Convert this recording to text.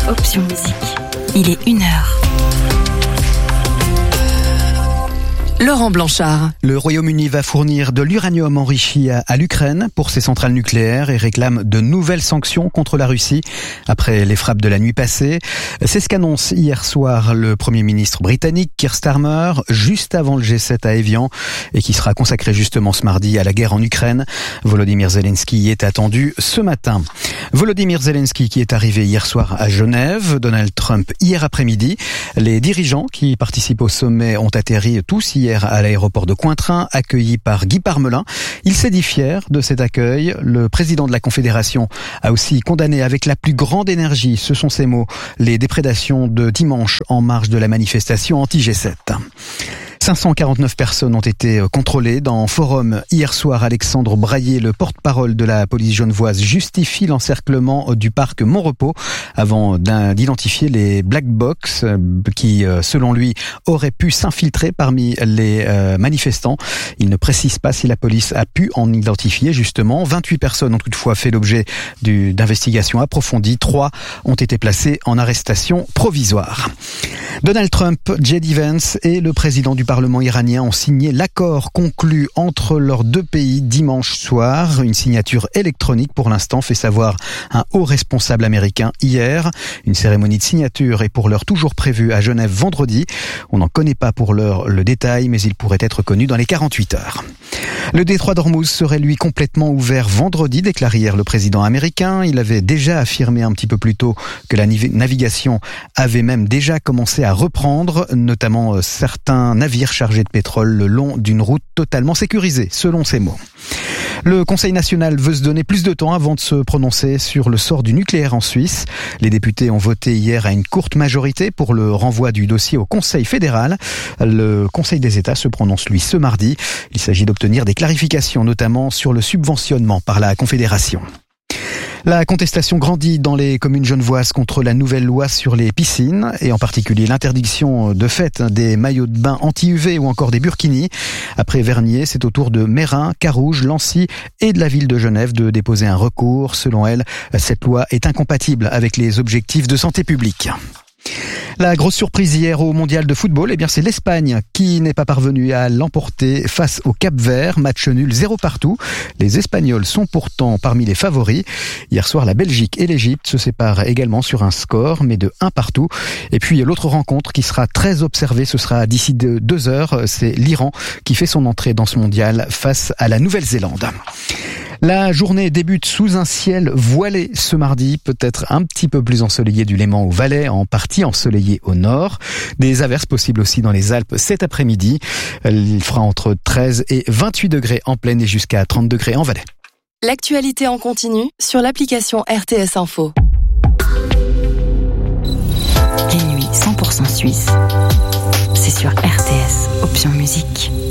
Option Musique. Il est 1h. Laurent Blanchard. Le Royaume-Uni va fournir de l'uranium enrichi à l'Ukraine pour ses centrales nucléaires et réclame de nouvelles sanctions contre la Russie après les frappes de la nuit passée. C'est ce qu'annonce hier soir le Premier ministre britannique Keir Starmer, juste avant le G7 à Évian, et qui sera consacré justement ce mardi à la guerre en Ukraine. Volodymyr Zelensky y est attendu ce matin. Volodymyr Zelensky qui est arrivé hier soir à Genève, Donald Trump hier après-midi. Les dirigeants qui participent au sommet ont atterri tous hier à l'aéroport de Cointrin, accueillis par Guy Parmelin. Il s'est dit fier de cet accueil. Le président de la Confédération a aussi condamné avec la plus grande énergie, ce sont ses mots, les déprédations de dimanche en marge de la manifestation anti-G7. 549 personnes ont été contrôlées. Dans Forum, hier soir, Alexandre Braillé, le porte-parole de la police genevoise, justifie l'encerclement du parc Montrepos avant d'identifier les black box qui, selon lui, auraient pu s'infiltrer parmi les manifestants. Il ne précise pas si la police a pu en identifier, justement. 28 personnes ont toutefois fait l'objet d'investigations approfondies. 3 ont été placées en arrestation provisoire. Donald Trump, J.D. Vance et le président du Parlement iranien ont signé l'accord conclu entre leurs deux pays dimanche soir. Une signature électronique pour l'instant, fait savoir un haut responsable américain hier. Une cérémonie de signature est pour l'heure toujours prévue à Genève vendredi. On n'en connaît pas pour l'heure le détail, mais il pourrait être connu dans les 48 heures. Le détroit d'Ormuz serait lui complètement ouvert vendredi, déclare hier le président américain. Il avait déjà affirmé un petit peu plus tôt que la navigation avait même déjà commencé à reprendre, notamment certains navires chargés de pétrole le long d'une route totalement sécurisée, selon ses mots. Le Conseil national veut se donner plus de temps avant de se prononcer sur le sort du nucléaire en Suisse. Les députés ont voté hier à une courte majorité pour le renvoi du dossier au Conseil fédéral. Le Conseil des États se prononce, lui, ce mardi. Il s'agit d'obtenir des clarifications, notamment sur le subventionnement par la Confédération. La contestation grandit dans les communes genevoises contre la nouvelle loi sur les piscines et en particulier l'interdiction de fait des maillots de bain anti-UV ou encore des burkinis. Après Vernier, c'est au tour de Meyrin, Carouge, Lancy et de la ville de Genève de déposer un recours. Selon elle, cette loi est incompatible avec les objectifs de santé publique. La grosse surprise hier au mondial de football, c'est l'Espagne qui n'est pas parvenue à l'emporter face au Cap-Vert. Match nul 0-0. Les Espagnols sont pourtant parmi les favoris. Hier soir, la Belgique et l'Égypte se séparent également sur un score, mais de 1-1. Et puis l'autre rencontre qui sera très observée, ce sera d'ici 2 heures. C'est l'Iran qui fait son entrée dans ce mondial face à la Nouvelle-Zélande. La journée débute sous un ciel voilé ce mardi, peut-être un petit peu plus ensoleillé du Léman au Valais, en partie ensoleillé au nord. Des averses possibles aussi dans les Alpes cet après-midi. Il fera entre 13 et 28 degrés en plaine et jusqu'à 30 degrés en Valais. L'actualité en continu sur l'application RTS Info. Les nuits 100% suisses, c'est sur RTS Option Musique.